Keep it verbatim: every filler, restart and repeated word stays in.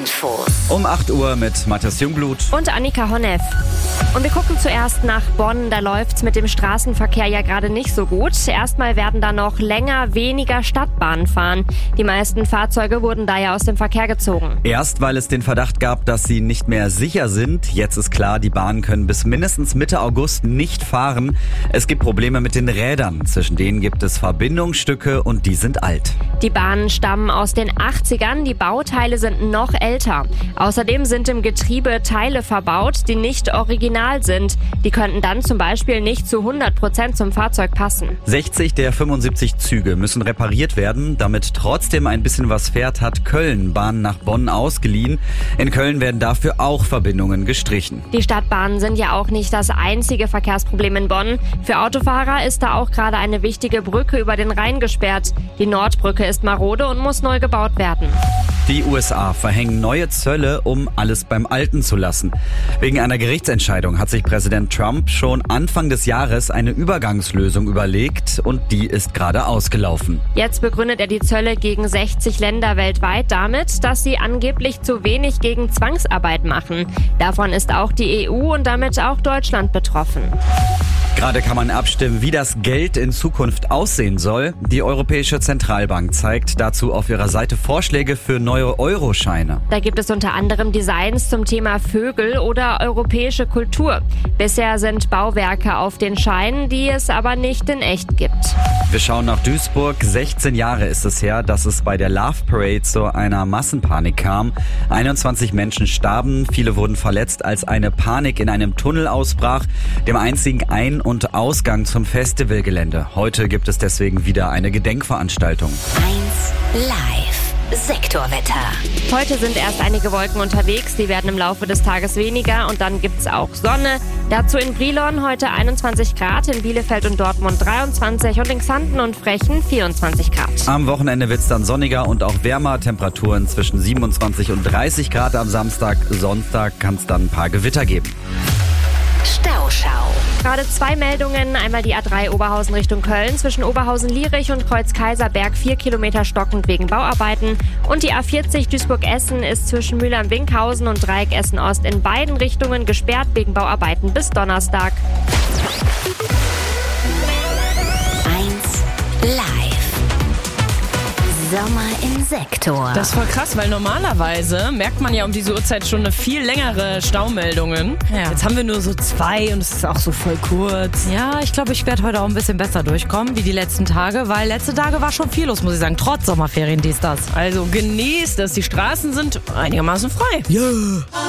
Infos. Um acht Uhr mit Matthias Jungblut und Annika Honneff. Und wir gucken zuerst nach Bonn. Da läuft's mit dem Straßenverkehr ja gerade nicht so gut. Erstmal werden da noch länger weniger Stadtbahnen fahren. Die meisten Fahrzeuge wurden da ja aus dem Verkehr gezogen. Erst weil es den Verdacht gab, dass sie nicht mehr sicher sind. Jetzt ist klar, die Bahnen können bis mindestens Mitte August nicht fahren. Es gibt Probleme mit den Rädern. Zwischen denen gibt es Verbindungsstücke und die sind alt. Die Bahnen stammen aus den achtzigern. Die Bauteile sind noch älter. Außerdem sind im Getriebe Teile verbaut, die nicht original sind. Die könnten dann zum Beispiel nicht zu hundert Prozent zum Fahrzeug passen. sechzig der fünfundsiebzig Züge müssen repariert werden. Damit trotzdem ein bisschen was fährt, hat Köln Bahnen nach Bonn ausgeliehen. In Köln werden dafür auch Verbindungen gestrichen. Die Stadtbahnen sind ja auch nicht das einzige Verkehrsproblem in Bonn. Für Autofahrer ist da auch gerade eine wichtige Brücke über den Rhein gesperrt. Die Nordbrücke ist marode und muss neu gebaut werden. Die U S A verhängen neue Zölle, um alles beim Alten zu lassen. Wegen einer Gerichtsentscheidung hat sich Präsident Trump schon Anfang des Jahres eine Übergangslösung überlegt und die ist gerade ausgelaufen. Jetzt begründet er die Zölle gegen sechzig Länder weltweit damit, dass sie angeblich zu wenig gegen Zwangsarbeit machen. Davon ist auch die E U und damit auch Deutschland betroffen. Gerade kann man abstimmen, wie das Geld in Zukunft aussehen soll. Die Europäische Zentralbank zeigt dazu auf ihrer Seite Vorschläge für neue Euroscheine. Da gibt es unter anderem Designs zum Thema Vögel oder europäische Kultur. Bisher sind Bauwerke auf den Scheinen, die es aber nicht in echt gibt. Wir schauen nach Duisburg. sechzehn Jahre ist es her, dass es bei der Love Parade zu einer Massenpanik kam. einundzwanzig Menschen starben, viele wurden verletzt, als eine Panik in einem Tunnel ausbrach, dem einzigen Ein- und Ausgang zum Festivalgelände. Heute gibt es deswegen wieder eine Gedenkveranstaltung. eins Live. Sektorwetter. Heute sind erst einige Wolken unterwegs, die werden im Laufe des Tages weniger und dann gibt's auch Sonne. Dazu in Brilon heute einundzwanzig Grad, in Bielefeld und Dortmund dreiundzwanzig und in Xanten und Frechen vierundzwanzig Grad. Am Wochenende wird's dann sonniger und auch wärmer, Temperaturen zwischen siebenundzwanzig und dreißig Grad am Samstag. Sonntag kann es dann ein paar Gewitter geben. Stauschau. Gerade zwei Meldungen, einmal die A drei Oberhausen Richtung Köln, zwischen Oberhausen-Lierich und Kreuz-Kaiserberg vier Kilometer stockend wegen Bauarbeiten und die A vierzig Duisburg-Essen ist zwischen Mühlheim-Winkhausen und Dreieck Essen-Ost in beiden Richtungen gesperrt wegen Bauarbeiten bis Donnerstag. eins Live. Sommer im Sektor. Das ist voll krass, weil normalerweise merkt man ja um diese Uhrzeit schon eine viel längere Staumeldungen. Ja. Jetzt haben wir nur so zwei und es ist auch so voll kurz. Ja, ich glaube, ich werde heute auch ein bisschen besser durchkommen wie die letzten Tage, weil letzte Tage war schon viel los, muss ich sagen, trotz Sommerferien, dies, das. Also genießt es, die Straßen sind einigermaßen frei. Ja.